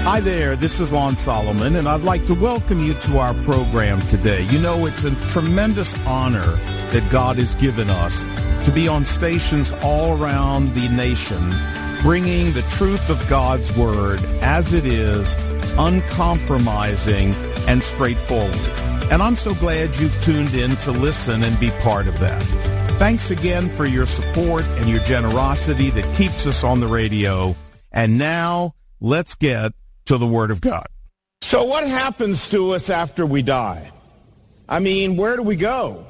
Hi there, this is Lon Solomon, and I'd like to welcome you to our program today. You know, it's a tremendous honor that God has given us to be on stations all around the nation, bringing the truth of God's Word as it is, uncompromising and straightforward. And I'm so glad you've tuned in to listen and be part of that. Thanks again for your support and your generosity that keeps us on the radio. And now, let's get to the Word of God. So what happens to us after we die? I mean, where do we go?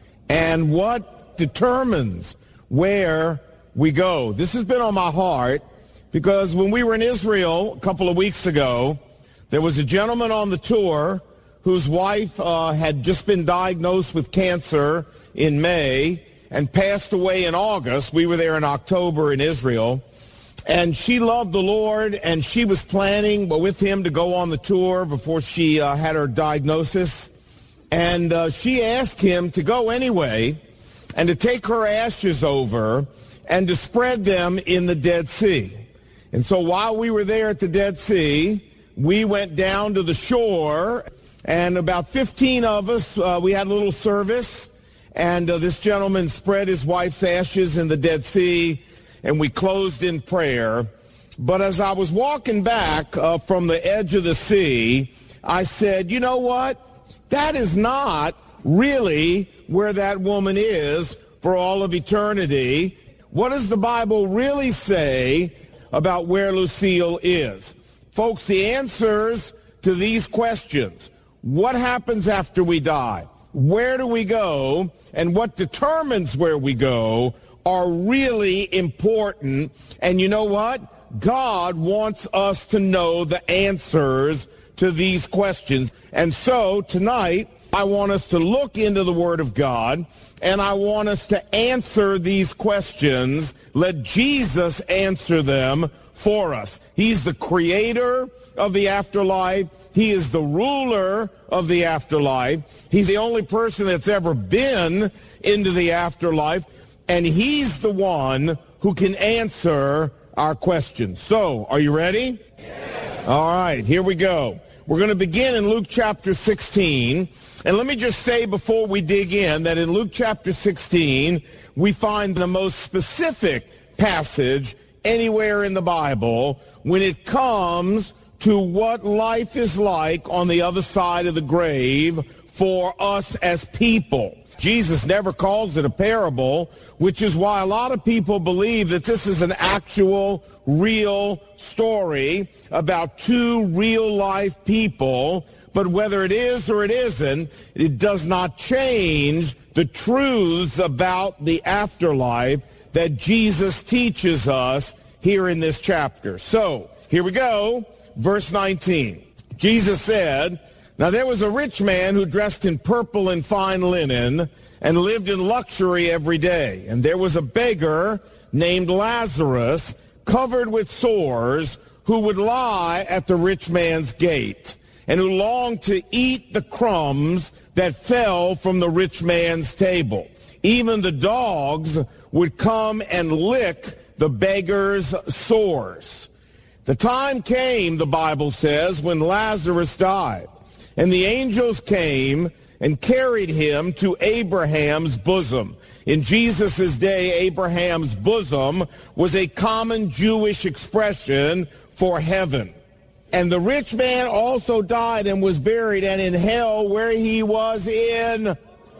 And what determines where we go? This has been on my heart because when we were in Israel a couple of weeks ago, there was a gentleman on the tour whose wife had just been diagnosed with cancer in May and passed away in August. We were there in October in Israel. And she loved the Lord, and she was planning with him to go on the tour before she had her diagnosis. And she asked him to go anyway and to take her ashes over and to spread them in the Dead Sea. And so while we were there at the Dead Sea, we went down to the shore, and about 15 of us, we had a little service, and this gentleman spread his wife's ashes in the Dead Sea, and we closed in prayer. But as I was walking back from the edge of the sea, I said, you know what? That is not really where that woman is for all of eternity. What does the Bible really say about where Lucille is? Folks, the answers to these questions, what happens after we die? Where do we go? And what determines where we go are really important. And you know what? God wants us to know the answers to these questions. And so tonight, I want us to look into the Word of God, and I want us to answer these questions. Let Jesus answer them for us. He's the creator of the afterlife. He is the ruler of the afterlife. He's the only person that's ever been into the afterlife. And he's the one who can answer our questions. So, are you ready? Yes. All right, here we go. We're going to begin in Luke chapter 16. And let me just say before we dig in that in Luke chapter 16, we find the most specific passage anywhere in the Bible when it comes to what life is like on the other side of the grave for us as people. Jesus never calls it a parable, which is why a lot of people believe that this is an actual, real story about two real-life people. But whether it is or it isn't, it does not change the truths about the afterlife that Jesus teaches us here in this chapter. So, here we go, verse 19. Jesus said, "Now there was a rich man who dressed in purple and fine linen and lived in luxury every day. And there was a beggar named Lazarus, covered with sores, who would lie at the rich man's gate, and who longed to eat the crumbs that fell from the rich man's table. Even the dogs would come and lick the beggar's sores." The time came, the Bible says, when Lazarus died. And the angels came and carried him to Abraham's bosom. In Jesus' day, Abraham's bosom was a common Jewish expression for heaven. And the rich man also died and was buried, and in hell, where he was in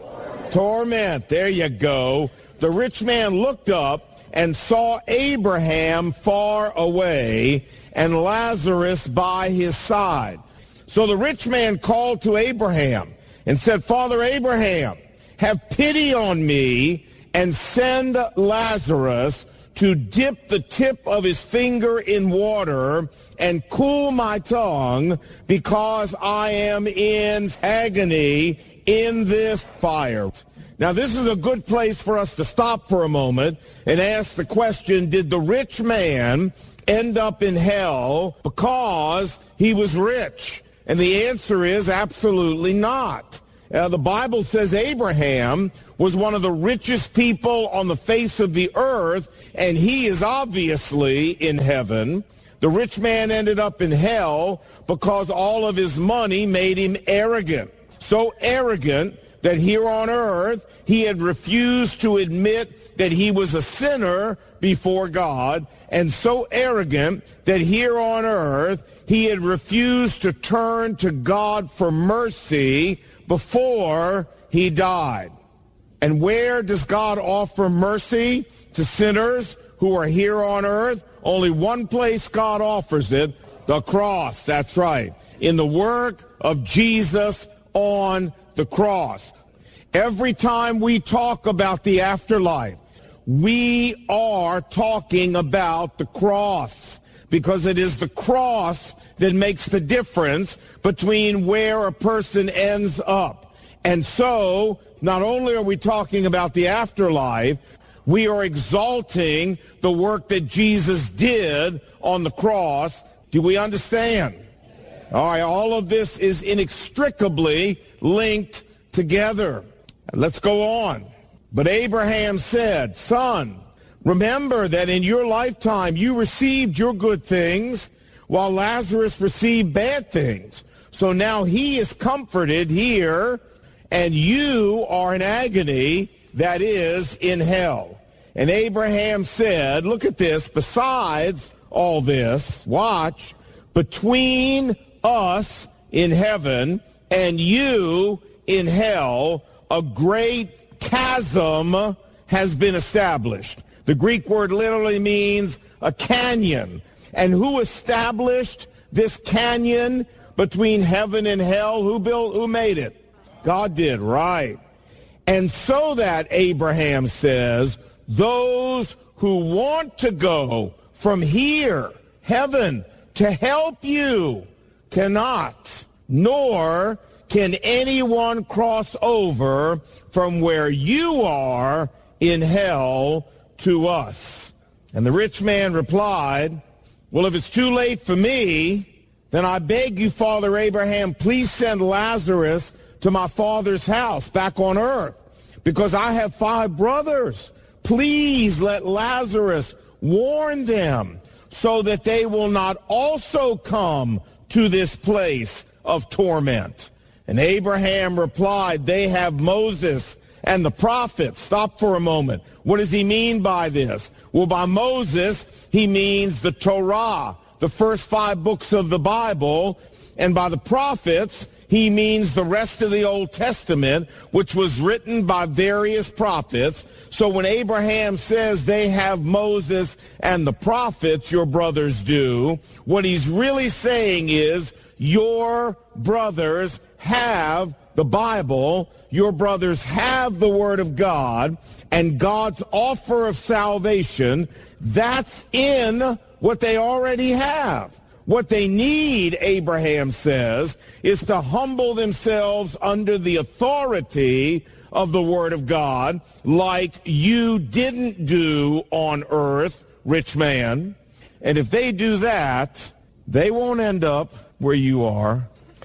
torment. There you go. The rich man looked up and saw Abraham far away and Lazarus by his side. So the rich man called to Abraham and said, "Father Abraham, have pity on me and send Lazarus to dip the tip of his finger in water and cool my tongue, because I am in agony in this fire." Now, this is a good place for us to stop for a moment and ask the question, did the rich man end up in hell because he was rich? And the answer is absolutely not. The Bible says Abraham was one of the richest people on the face of the earth, and he is obviously in heaven. The rich man ended up in hell because all of his money made him arrogant. So arrogant that here on earth he had refused to admit that he was a sinner before God, and so arrogant that here on earth he had refused to turn to God for mercy before he died. And where does God offer mercy to sinners who are here on earth? Only one place God offers it, the cross. That's right. In the work of Jesus on the cross. Every time we talk about the afterlife, we are talking about the cross, because it is the cross that makes the difference between where a person ends up. And so, not only are we talking about the afterlife, we are exalting the work that Jesus did on the cross. Do we understand? All right, all of this is inextricably linked together. Let's go on. But Abraham said, "Son, remember that in your lifetime you received your good things, while Lazarus received bad things. So now he is comforted here, and you are in agony, that is, in hell." And Abraham said, look at this, besides all this, watch, between us in heaven and you in hell, a great chasm has been established. The Greek word literally means a canyon. And who established this canyon between heaven and hell? Who made it? God did, right. And so that, Abraham says, those who want to go from here, heaven, to help you cannot, nor can anyone cross over from where you are in hell to us. And the rich man replied, well, if it's too late for me, then I beg you, Father Abraham, please send Lazarus to my father's house back on earth, because I have 5 brothers. Please let Lazarus warn them so that they will not also come to this place of torment. And Abraham replied, they have Moses and the prophets. Stop for a moment. What does he mean by this? Well, by Moses, he means the Torah, the first 5 books of the Bible. And by the prophets, he means the rest of the Old Testament, which was written by various prophets. So when Abraham says they have Moses and the prophets, your brothers do, what he's really saying is your brothers have the Bible, your brothers have the Word of God, and God's offer of salvation, that's in what they already have. What they need, Abraham says, is to humble themselves under the authority of the Word of God, like you didn't do on earth, rich man. And if they do that, they won't end up where you are.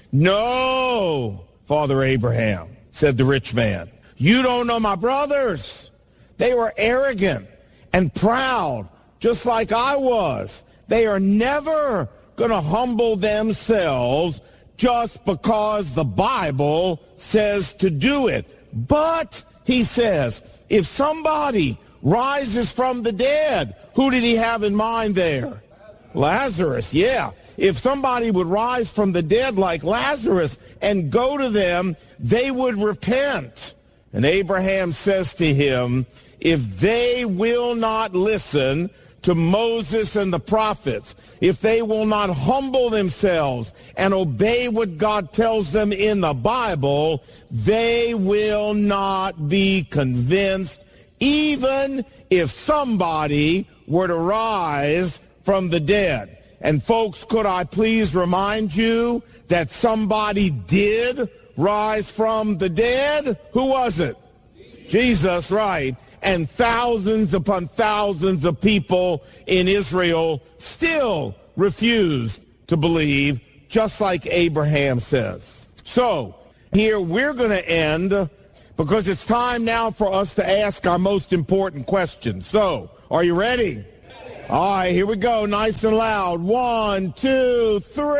No, Father Abraham, said the rich man. You don't know my brothers. They were arrogant and proud, just like I was. They are never going to humble themselves just because the Bible says to do it. But, he says, if somebody rises from the dead, who did he have in mind there? Lazarus, yeah. If somebody would rise from the dead like Lazarus and go to them, they would repent. And Abraham says to him, if they will not listen to Moses and the prophets, if they will not humble themselves and obey what God tells them in the Bible, they will not be convinced, even if somebody were to rise from the dead. And folks, could I please remind you that somebody did rise from the dead? Who was it? Jesus, right. And thousands upon thousands of people in Israel still refused to believe, just like Abraham says. So, here we're going to end, because it's time now for us to ask our most important question. So, are you ready? All right, here we go, nice and loud. 1, 2,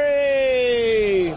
3.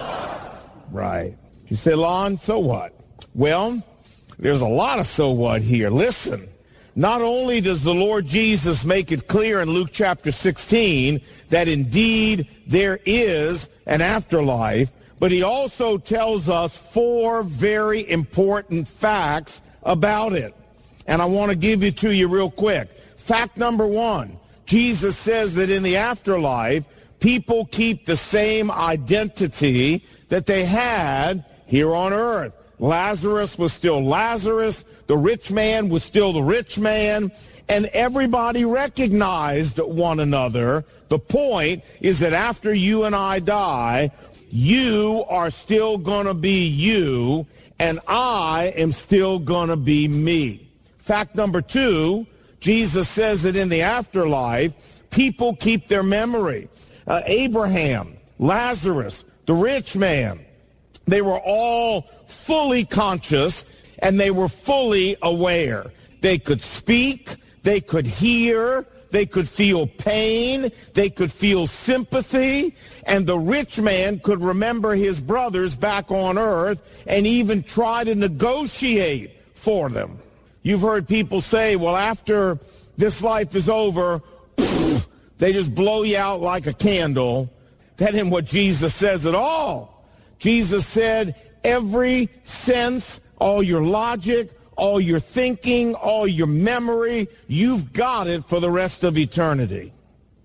Right. You say, Lon, so what? Well, there's a lot of so what here. Listen, not only does the Lord Jesus make it clear in Luke chapter 16 that indeed there is an afterlife, but he also tells us 4 very important facts about it. And I want to give it to you real quick. Fact number 1, Jesus says that in the afterlife, people keep the same identity that they had here on earth. Lazarus was still Lazarus. The rich man was still the rich man. And everybody recognized one another. The point is that after you and I die, you are still going to be you, and I am still going to be me. Fact number 2, Jesus says that in the afterlife, people keep their memory. Abraham, Lazarus, the rich man, they were all fully conscious and they were fully aware. They could speak, they could hear, they could feel pain, they could feel sympathy, and the rich man could remember his brothers back on earth and even try to negotiate for them. You've heard people say, well, after this life is over, they just blow you out like a candle. That isn't what Jesus says at all. Jesus said every sense, all your logic, all your thinking, all your memory, you've got it for the rest of eternity.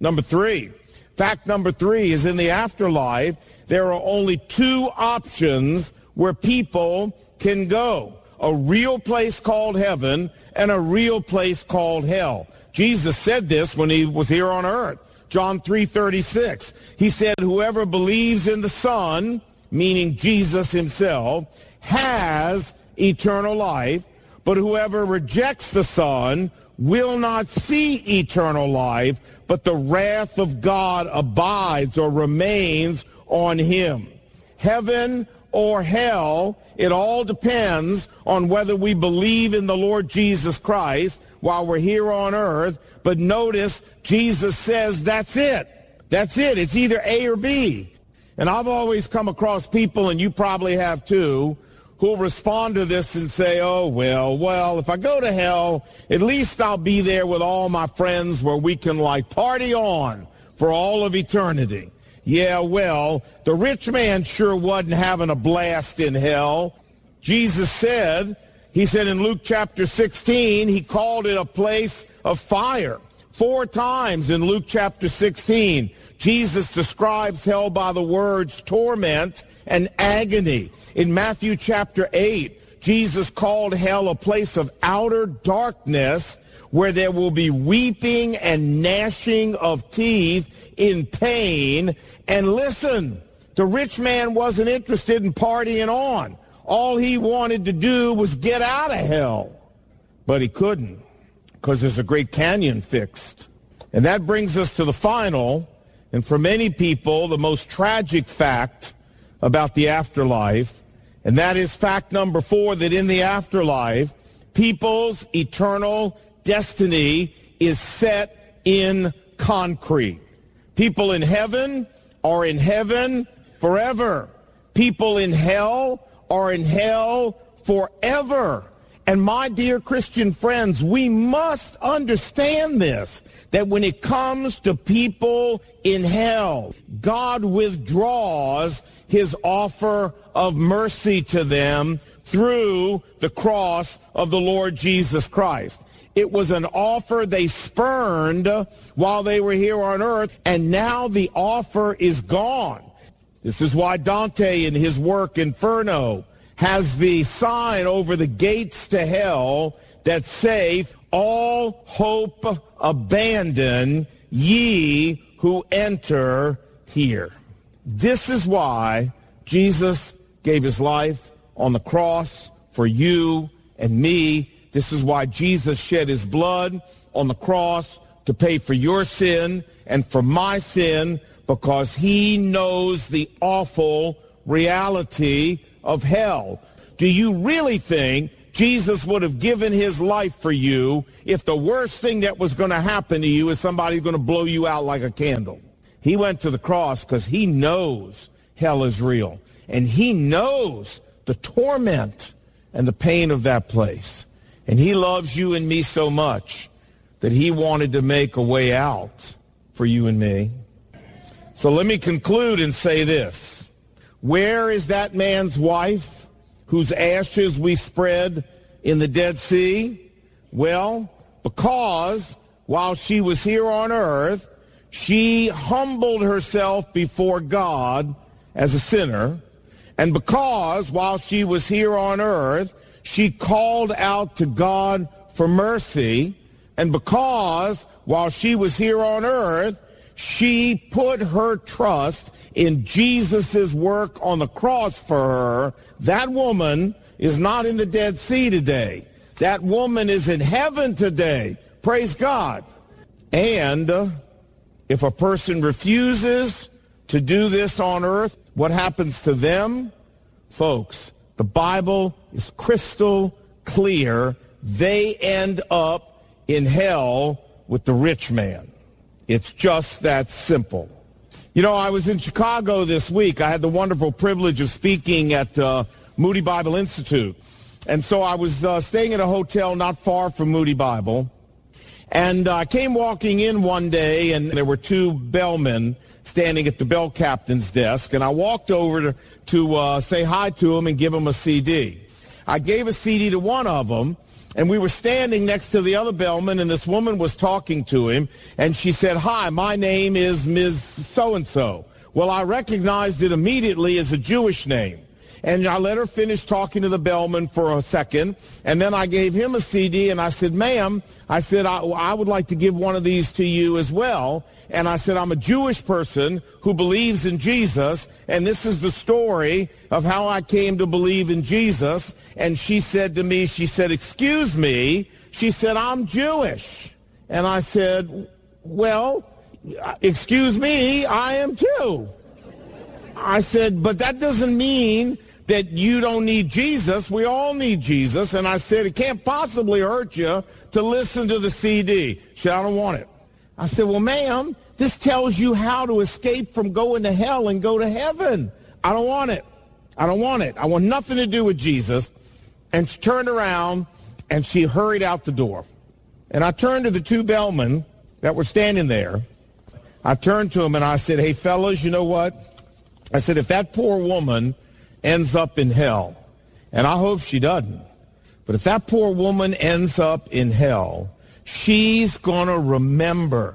Fact number 3 is in the afterlife, there are only 2 options where people can go. A real place called heaven and a real place called hell. Jesus said this when he was here on earth. John 3:36. He said, whoever believes in the Son, meaning Jesus himself, has eternal life, but whoever rejects the Son will not see eternal life, but the wrath of God abides or remains on him. Heaven or hell, it all depends on whether we believe in the Lord Jesus Christ while we're here on earth. But notice, Jesus says that's it. That's it. It's either A or B. And I've always come across people, and you probably have too, who'll respond to this and say, oh, well, if I go to hell, at least I'll be there with all my friends where we can party on for all of eternity. Yeah, well, the rich man sure wasn't having a blast in hell. Jesus said, he said in Luke chapter 16, he called it a place of fire. 4 times in Luke chapter 16, Jesus describes hell by the words torment and agony. In Matthew chapter 8, Jesus called hell a place of outer darkness where there will be weeping and gnashing of teeth in pain. And listen, the rich man wasn't interested in partying on. All he wanted to do was get out of hell. But he couldn't, because there's a great canyon fixed. And that brings us to the final, and for many people, the most tragic fact about the afterlife, and that is fact number 4, that in the afterlife, people's eternal destiny is set in concrete. People in heaven are in heaven forever. People in hell are in hell forever. And my dear Christian friends, we must understand this, that when it comes to people in hell, God withdraws his offer of mercy to them through the cross of the Lord Jesus Christ. It was an offer they spurned while they were here on earth, and now the offer is gone. This is why Dante, in his work Inferno, has the sign over the gates to hell that say, all hope abandon, ye who enter here. This is why Jesus gave his life on the cross for you and me. This is why Jesus shed his blood on the cross to pay for your sin and for my sin, because he knows the awful reality of hell. Do you really think Jesus would have given his life for you if the worst thing that was going to happen to you is somebody going to blow you out like a candle. He went to the cross because he knows hell is real. And he knows the torment and the pain of that place. And he loves you and me so much that he wanted to make a way out for you and me. So let me conclude and say this. Where is that man's wife whose ashes we spread in the Dead Sea? Well, because while she was here on earth, she humbled herself before God as a sinner. And because while she was here on earth, she called out to God for mercy. And because while she was here on earth, she put her trust in Jesus' work on the cross for her. That woman is not in the Dead Sea today. That woman is in heaven today. Praise God. And if a person refuses to do this on earth, what happens to them? Folks, the Bible is crystal clear. They end up in hell with the rich man. It's just that simple. You know, I was in Chicago this week. I had the wonderful privilege of speaking at Moody Bible Institute. And so I was staying at a hotel not far from Moody Bible. And I came walking in one day, and there were two bellmen standing at the bell captain's desk. And I walked over to say hi to them and give them a CD. I gave a CD to one of them. And we were standing next to the other bellman, and this woman was talking to him, and she said, "Hi, my name is Ms. So-and-so." Well, I recognized it immediately as a Jewish name. And I let her finish talking to the bellman for a second, and then I gave him a CD, and I said, "Ma'am," I said, I would like to give one of these to you as well. And I said, "I'm a Jewish person who believes in Jesus, and this is the story of how I came to believe in Jesus." And she said to me, she said, "Excuse me," she said, "I'm Jewish." And I said, "Well, excuse me, I am too." I said, "But that doesn't mean that you don't need Jesus. We all need Jesus." And I said, "It can't possibly hurt you to listen to the CD." She said, "I don't want it." I said, "Well, ma'am, this tells you how to escape from going to hell and go to heaven." "I don't want it. I don't want it. I want nothing to do with Jesus." And she turned around and she hurried out the door. And I turned to the two bellmen that were standing there. I turned to them and I said, "Hey, fellas, you know what?" I said, "If that poor woman ends up in hell, and I hope she doesn't, but if that poor woman ends up in hell, she's going to remember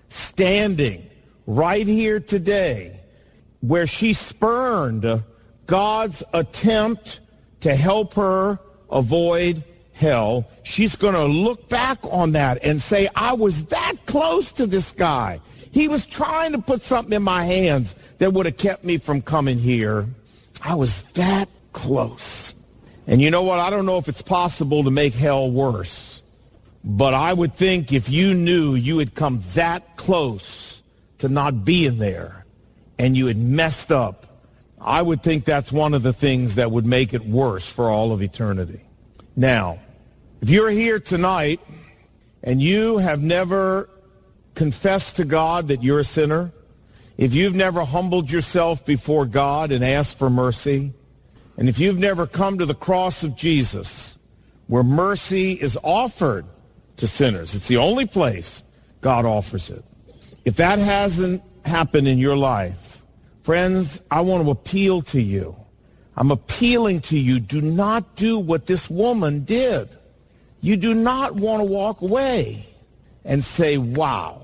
standing right here today where she spurned God's attempt to help her avoid hell. She's going to look back on that and say, I was that close to this guy. He was trying to put something in my hands that would have kept me from coming here. I was that close." And you know what? I don't know if it's possible to make hell worse, but I would think if you knew you had come that close to not being there and you had messed up, I would think that's one of the things that would make it worse for all of eternity. Now, if you're here tonight and you have never confessed to God that you're a sinner, if you've never humbled yourself before God and asked for mercy, and if you've never come to the cross of Jesus where mercy is offered to sinners, it's the only place God offers it. If that hasn't happened in your life, friends, I want to appeal to you. I'm appealing to you. Do not do what this woman did. You do not want to walk away and say, "Wow,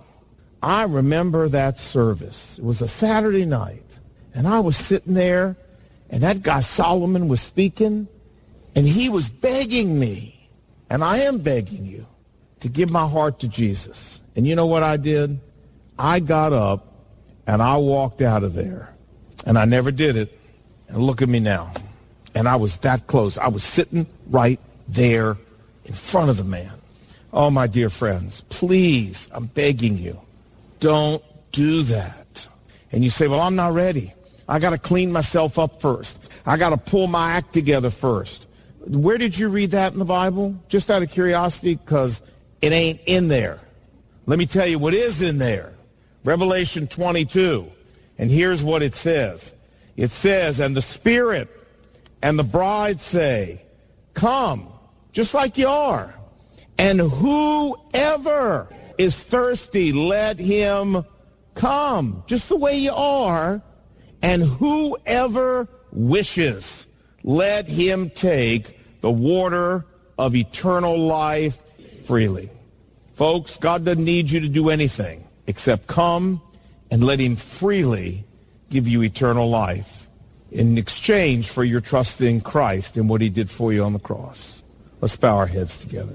I remember that service. It was a Saturday night, and I was sitting there, and that guy Solomon was speaking, and he was begging me, and I am begging you to give my heart to Jesus." And you know what I did? I got up, and I walked out of there, and I never did it. And look at me now. And I was that close. I was sitting right there in front of the man. Oh, my dear friends, please, I'm begging you, don't do that. And you say, "Well, I'm not ready. I got to clean myself up first. I got to pull my act together first." Where did you read that in the Bible? Just out of curiosity, because it ain't in there. Let me tell you what is in there. Revelation 22. And here's what it says. It says, and the Spirit and the bride say, come, just like you are. And whoever is thirsty, let him come, just the way you are. And whoever wishes, let him take the water of eternal life freely. Folks, God doesn't need you to do anything except come and let him freely give you eternal life in exchange for your trust in Christ and what he did for you on the cross. Let's bow our heads together.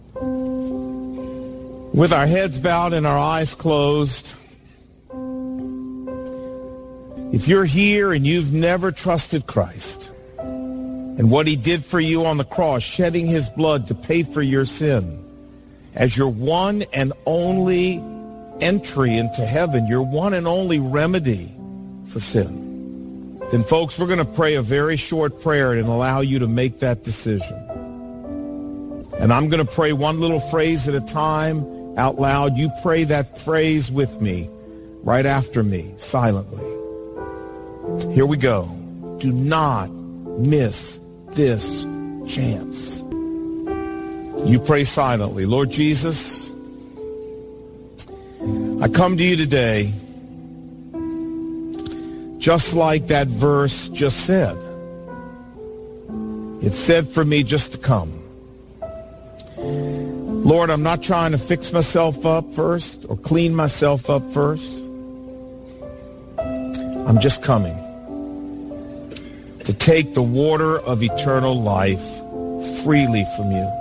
With our heads bowed and our eyes closed, if you're here and you've never trusted Christ and what he did for you on the cross, shedding his blood to pay for your sin, as your one and only entry into heaven, your one and only remedy for sin, then folks, we're going to pray a very short prayer and allow you to make that decision. And I'm going to pray one little phrase at a time out loud. You pray that phrase with me right after me, silently. Here we go. Do not miss this chance. You pray silently. Lord Jesus, I come to you today just like that verse just said. It said for me just to come. Lord, I'm not trying to fix myself up first or clean myself up first. I'm just coming to take the water of eternal life freely from you.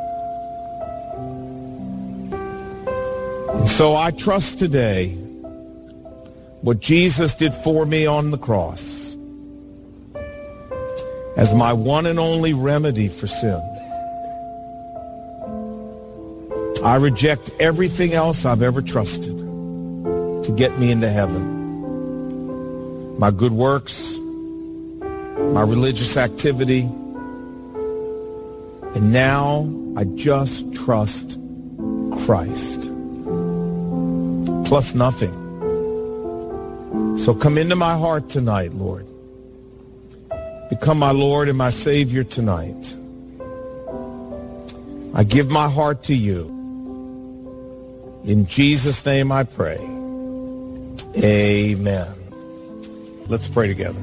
And so I trust today what Jesus did for me on the cross as my one and only remedy for sin. I reject everything else I've ever trusted to get me into heaven. My good works, my religious activity, and now I just trust Christ, plus nothing. So come into my heart tonight, Lord. Become my Lord and my Savior tonight. I give my heart to you. In Jesus' name I pray. Amen. Let's pray together.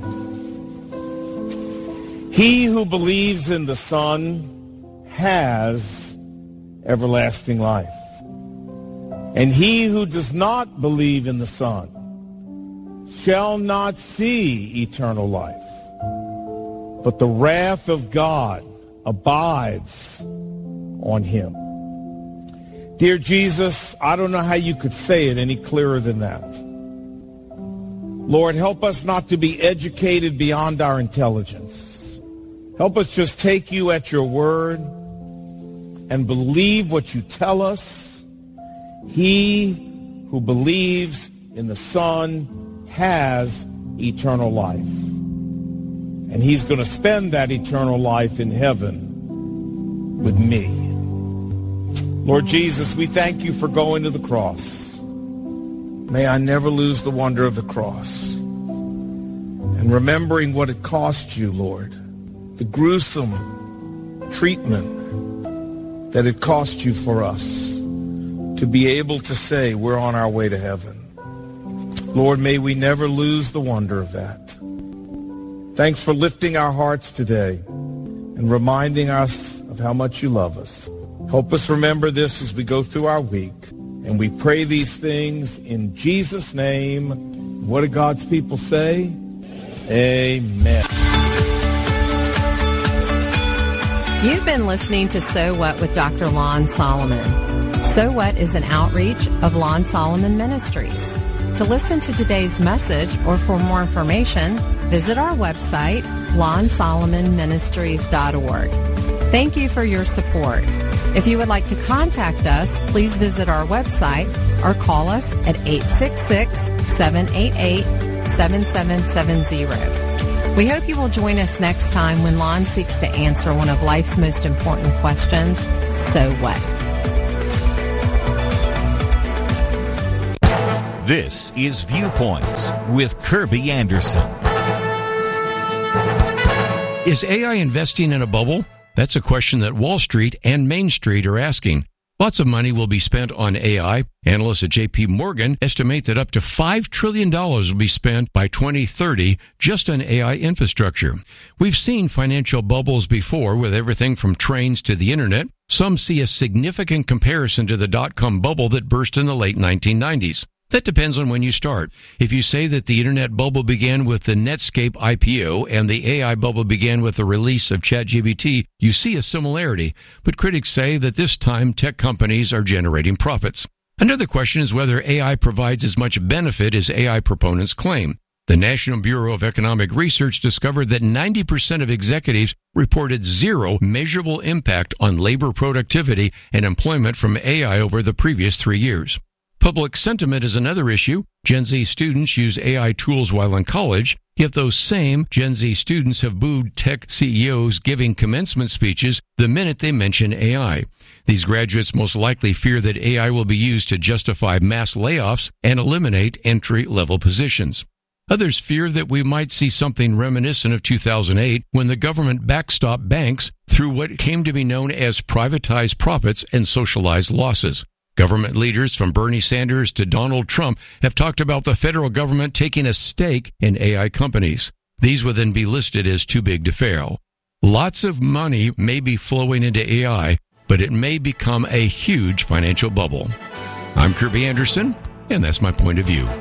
He who believes in the Son has everlasting life. And he who does not believe in the Son shall not see eternal life, but the wrath of God abides on him. Dear Jesus, I don't know how you could say it any clearer than that. Lord, help us not to be educated beyond our intelligence. Help us just take you at your word and believe what you tell us. He who believes in the Son has eternal life. And he's going to spend that eternal life in heaven with me. Lord Jesus, we thank you for going to the cross. May I never lose the wonder of the cross. And remembering what it cost you, Lord, the gruesome treatment that it cost you for us to be able to say we're on our way to heaven. Lord, may we never lose the wonder of that. Thanks for lifting our hearts today and reminding us of how much you love us. Help us remember this as we go through our week. And we pray these things in Jesus' name. What do God's people say? Amen. You've been listening to So What with Dr. Lon Solomon. So What is an outreach of Lon Solomon Ministries. To listen to today's message or for more information, visit our website, lonsolomonministries.org. Thank you for your support. If you would like to contact us, please visit our website or call us at 866-788-7770. We hope you will join us next time when Lon seeks to answer one of life's most important questions, so what? This is Viewpoints with Kirby Anderson. Is AI investing in a bubble? That's a question that Wall Street and Main Street are asking. Lots of money will be spent on AI. Analysts at J.P. Morgan estimate that up to $5 trillion will be spent by 2030 just on AI infrastructure. We've seen financial bubbles before with everything from trains to the internet. Some see a significant comparison to the dot-com bubble that burst in the late 1990s. That depends on when you start. If you say that the internet bubble began with the Netscape IPO and the AI bubble began with the release of ChatGPT, you see a similarity. But critics say that this time tech companies are generating profits. Another question is whether AI provides as much benefit as AI proponents claim. The National Bureau of Economic Research discovered that 90% of executives reported zero measurable impact on labor productivity and employment from AI over the previous 3 years. Public sentiment is another issue. Gen Z students use AI tools while in college, yet those same Gen Z students have booed tech CEOs giving commencement speeches the minute they mention AI. These graduates most likely fear that AI will be used to justify mass layoffs and eliminate entry-level positions. Others fear that we might see something reminiscent of 2008 when the government backstopped banks through what came to be known as privatized profits and socialized losses. Government leaders from Bernie Sanders to Donald Trump have talked about the federal government taking a stake in AI companies. These would then be listed as too big to fail. Lots of money may be flowing into AI, but it may become a huge financial bubble. I'm Kirby Anderson, and that's my point of view.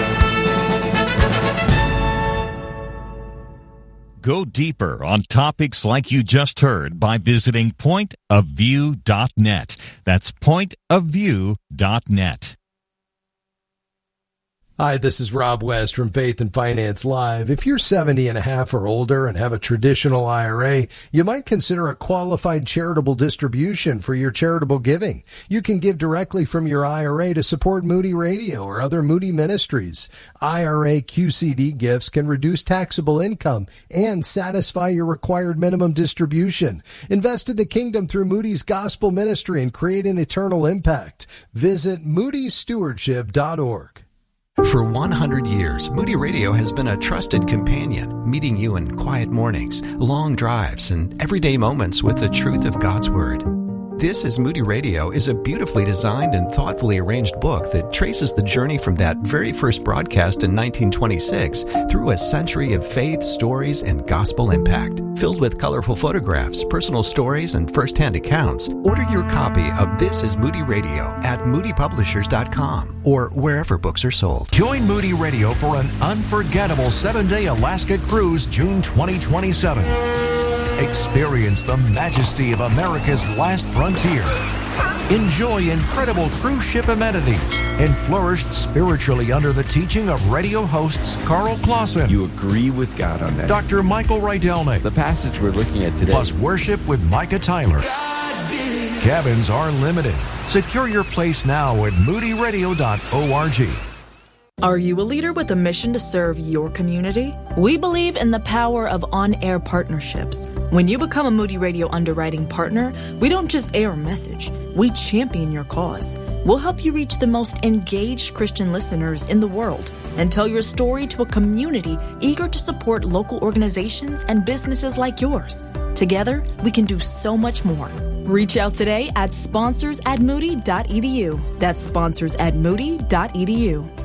Go deeper on topics like you just heard by visiting pointofview.net. That's pointofview.net. Hi, this is Rob West from Faith and Finance Live. If you're 70 and a half or older and have a traditional IRA, you might consider a qualified charitable distribution for your charitable giving. You can give directly from your IRA to support Moody Radio or other Moody ministries. IRA QCD gifts can reduce taxable income and satisfy your required minimum distribution. Invest in the kingdom through Moody's Gospel Ministry and create an eternal impact. Visit moodystewardship.org. For 100 years, Moody Radio has been a trusted companion, meeting you in quiet mornings, long drives, and everyday moments with the truth of God's Word. This is Moody Radio is a beautifully designed and thoughtfully arranged book that traces the journey from that very first broadcast in 1926 through a century of faith, stories, and gospel impact. Filled with colorful photographs, personal stories, and first-hand accounts, order your copy of This is Moody Radio at moodypublishers.com or wherever books are sold. Join Moody Radio for an unforgettable 7-day Alaska cruise June 2027. Experience the majesty of America's last frontier. Enjoy incredible cruise ship amenities and flourish spiritually under the teaching of radio hosts Carl Clausen. You agree with God on that. Dr. Michael Rydelnik. The passage we're looking at today. Plus worship with Micah Tyler. Cabins are limited. Secure your place now at moodyradio.org. Are you a leader with a mission to serve your community? We believe in the power of on-air partnerships. When you become a Moody Radio underwriting partner, we don't just air a message, we champion your cause. We'll help you reach the most engaged Christian listeners in the world and tell your story to a community eager to support local organizations and businesses like yours. Together, we can do so much more. Reach out today at sponsors@moody.edu. That's sponsors@moody.edu.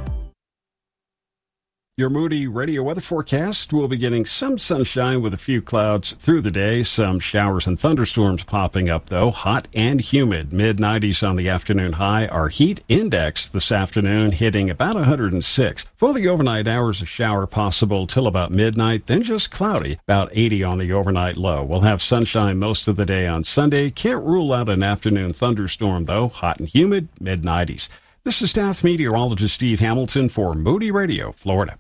Your Moody Radio weather forecast will be getting some sunshine with a few clouds through the day. Some showers and thunderstorms popping up, though. Hot and humid. Mid-90s on the afternoon high. Our heat index this afternoon hitting about 106. For the overnight hours, a shower possible till about midnight, then just cloudy. About 80 on the overnight low. We'll have sunshine most of the day on Sunday. Can't rule out an afternoon thunderstorm, though. Hot and humid. Mid-90s. This is staff meteorologist Steve Hamilton for Moody Radio, Florida.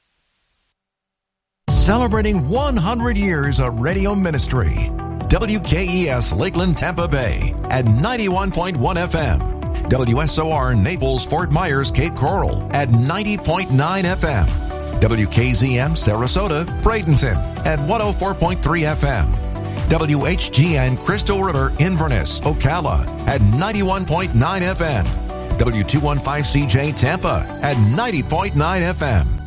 Celebrating 100 years of radio ministry. WKES Lakeland, Tampa Bay at 91.1 FM. WSOR Naples, Fort Myers, Cape Coral at 90.9 FM. WKZM Sarasota, Bradenton at 104.3 FM. WHGN Crystal River, Inverness, Ocala at 91.9 FM. W215CJ Tampa at 90.9 FM.